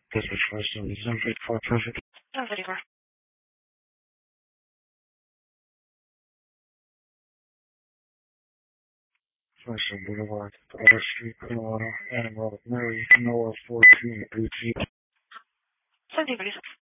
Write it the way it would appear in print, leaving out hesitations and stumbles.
Dispatch 574 traffic. 734. Flagship Boulevard, Water Street, Colorado, Anna Robert Mary, Noah 42 BT. 1736.